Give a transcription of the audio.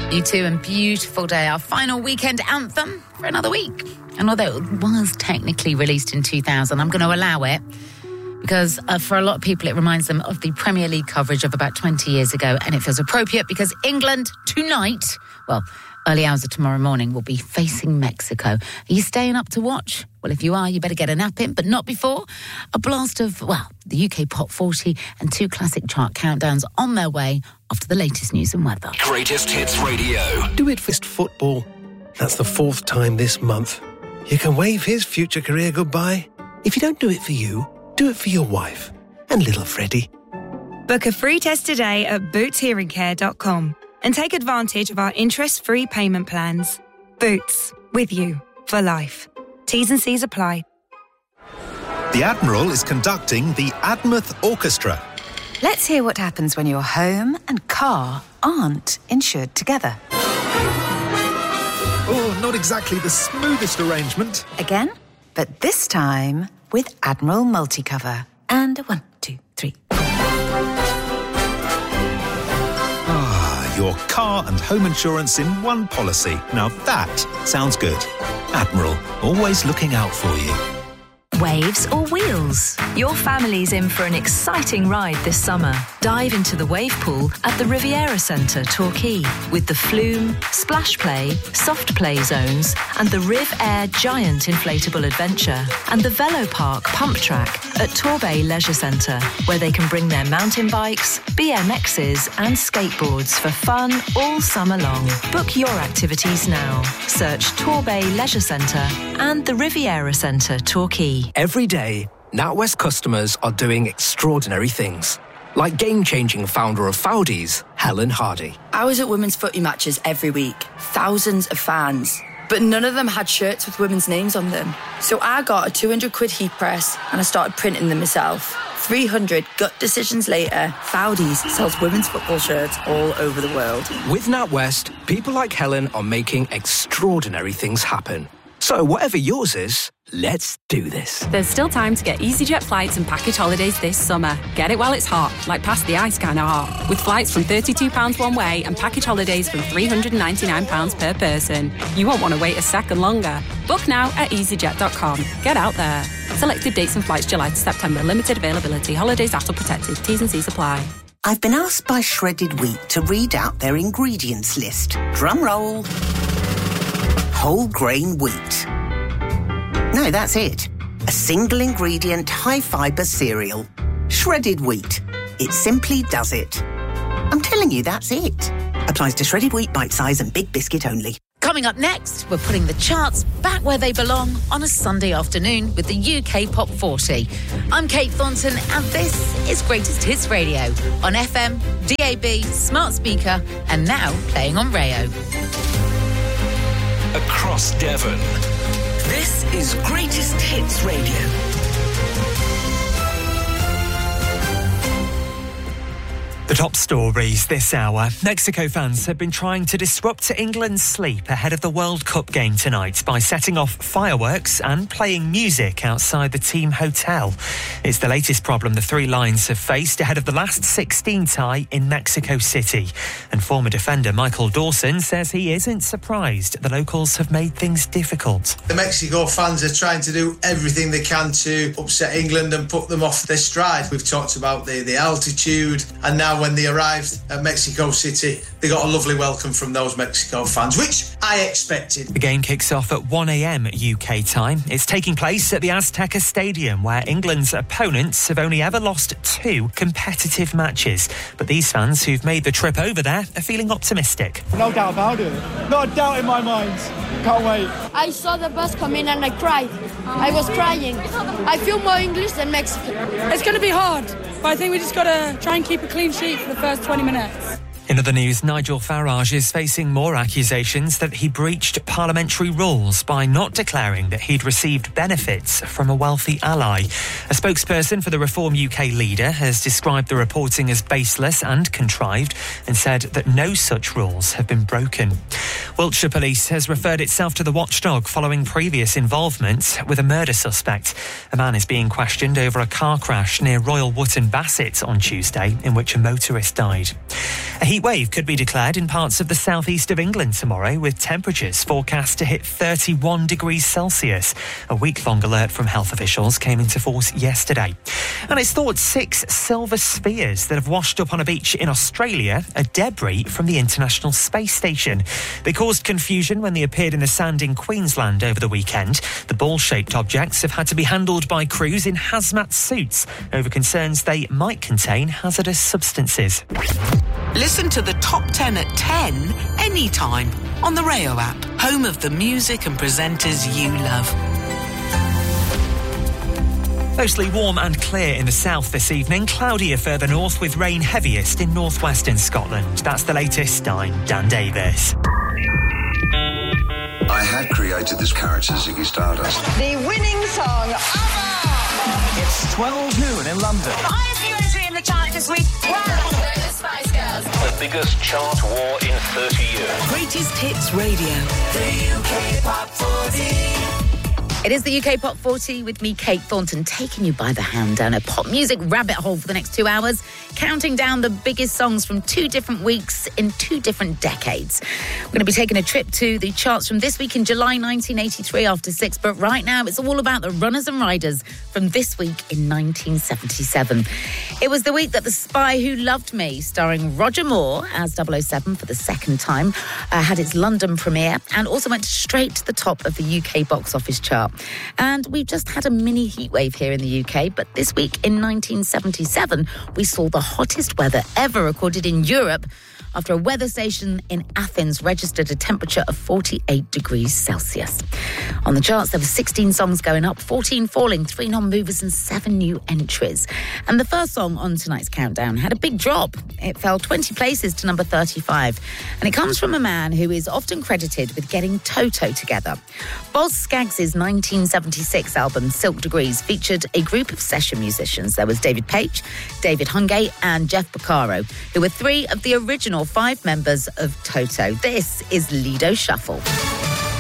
U2 and Beautiful Day, our final weekend anthem for another week. And although it was technically released in 2000, I'm going to allow it because for a lot of people it reminds them of the Premier League coverage of about 20 years ago, and it feels appropriate because England tonight, well, early hours of tomorrow morning, will be facing Mexico. Are you staying up to watch? Well, if you are, you better get a nap in, but not before. A blast of, well, the UK Pop 40 and 2 classic chart countdowns on their way after the latest news and weather. Greatest Hits Radio. Do it for football. That's the 4th time this month. You can wave his future career goodbye. If you don't do it for you, do it for your wife and little Freddie. Book a free test today at bootshearingcare.com and take advantage of our interest-free payment plans. Boots, with you for life. T's and C's apply. The Admiral is conducting the Admouth Orchestra. Let's hear what happens when your home and car aren't insured together. Oh, not exactly the smoothest arrangement. Again, but this time with Admiral Multicover. And 1, 2, 3. Your car and home insurance in one policy. Now that sounds good. Admiral, always looking out for you. Waves or wheels? Your family's in for an exciting ride this summer. Dive into the wave pool at the Riviera Centre, Torquay, with the Flume, Splash Play, Soft Play zones, and the Riv Air Giant Inflatable Adventure, and the Velo Park Pump Track at Torbay Leisure Centre, where they can bring their mountain bikes, BMXs, and skateboards for fun all summer long. Book your activities now. Search Torbay Leisure Centre and the Riviera Centre, Torquay. Every day, NatWest customers are doing extraordinary things. Like game-changing founder of Foudies, Helen Hardy. I was at women's footy matches every week. Thousands of fans. But none of them had shirts with women's names on them. So I got a 200 quid heat press and I started printing them myself. 300 gut decisions later, Foudies sells women's football shirts all over the world. With NatWest, people like Helen are making extraordinary things happen. So whatever yours is, let's do this. There's still time to get EasyJet flights and package holidays this summer. Get it while it's hot, like past the ice kind of hot. With flights from £32 one way and package holidays from £399 per person. You won't want to wait a second longer. Book now at easyjet.com. Get out there. Selected dates and flights July to September. Limited availability. Holidays ATOL protected. T's and C's apply. I've been asked by Shredded Wheat to read out their ingredients list. Drum roll. Whole grain wheat. No, that's it. A single ingredient, high fibre cereal. Shredded wheat. It simply does it. I'm telling you, that's it. Applies to shredded wheat, bite size and big biscuit only. Coming up next, we're putting the charts back where they belong on a Sunday afternoon with the UK Pop 40. I'm Kate Thornton and this is Greatest Hits Radio on FM, DAB, smart speaker and now playing on Rayo. Across Devon. This is Greatest Hits Radio. The top stories this hour. Mexico fans have been trying to disrupt England's sleep ahead of the World Cup game tonight by setting off fireworks and playing music outside the team hotel. It's the latest problem the Three Lions have faced ahead of the last 16 tie in Mexico City. And former defender Michael Dawson says he isn't surprised the locals have made things difficult. The Mexico fans are trying to do everything they can to upset England and put them off their stride. We've talked about the altitude, and now when they arrived at Mexico City, they got a lovely welcome from those Mexico fans, which I expected. The game kicks off at 1 a.m. UK time. It's taking place at the Azteca Stadium, where England's opponents have only ever lost 2 competitive matches. But these fans who've made the trip over there are feeling optimistic. No doubt about it. Not a doubt in my mind. Can't wait. I saw the bus come in and I cried. I was crying. I feel more English than Mexican. It's going to be hard, but I think we just got to try and keep a clean sheet for the first 20 minutes. In other news, Nigel Farage is facing more accusations that he breached parliamentary rules by not declaring that he'd received benefits from a wealthy ally. A spokesperson for the Reform UK leader has described the reporting as baseless and contrived and said that no such rules have been broken. Wiltshire Police has referred itself to the watchdog following previous involvement with a murder suspect. A man is being questioned over a car crash near Royal Wootton Bassett on Tuesday in which a motorist died. A heatwave could be declared in parts of the southeast of England tomorrow, with temperatures forecast to hit 31 degrees Celsius. A week-long alert from health officials came into force yesterday. And it's thought 6 silver spheres that have washed up on a beach in Australia are debris from the International Space Station. They caused confusion when they appeared in the sand in Queensland over the weekend. The ball-shaped objects have had to be handled by crews in hazmat suits over concerns they might contain hazardous substances. Listen to the top 10 at 10 anytime on the Rayo app, home of the music and presenters you love. Mostly warm and clear in the south this evening, cloudier further north with rain heaviest in northwestern Scotland. That's the latest. I'm Dan Davis. I had created this character, Ziggy Stardust. The winning song, ABBA! It's 12 noon in London. Highest new entry in the chart this week. Wow! The Spice Girls. The biggest chart war in 30 years. Greatest Hits Radio. The UK Pop 40. It is the UK Pop 40 with me, Kate Thornton, taking you by the hand down a pop music rabbit hole for the next 2 hours, counting down the biggest songs from 2 different weeks in 2 different decades. We're going to be taking a trip to the charts from this week in July 1983 after 6, but right now it's all about the runners and riders from this week in 1977. It was the week that The Spy Who Loved Me, starring Roger Moore as 007 for the second time, had its London premiere and also went straight to the top of the UK box office chart. And we've just had a mini heatwave here in the UK, but this week in 1977, we saw the hottest weather ever recorded in Europe after a weather station in Athens registered a temperature of 48 degrees Celsius. On the charts, there were 16 songs going up, 14 falling, 3 non-movers and 7 new entries. And the first song on tonight's countdown had a big drop. It fell 20 places to number 35. And it comes from a man who is often credited with getting Toto together. Boz Scaggs' 1976 album, Silk Degrees, featured a group of session musicians. There was David Paich, David Hungate and Jeff Porcaro, who were 3 of the original 5 members of Toto. This is Lido Shuffle.